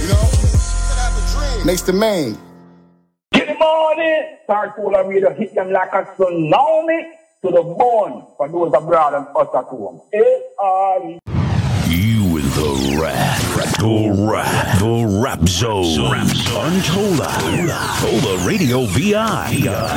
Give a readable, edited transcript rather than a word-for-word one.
Next to Maine. Good morning. Start Solar Radio hit them like a tsunami to the bone for those abroad and us at home. You in the rap zone. Untold. Tola Radio VI.